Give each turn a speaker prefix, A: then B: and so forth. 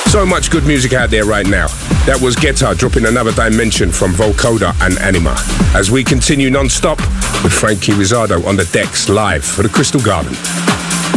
A: So much good music out there right now. That was Guetta dropping another dimension from Vocoder and Anima. As we continue non-stop with Frankie Rizzardo on the decks live for the Crystal Garden.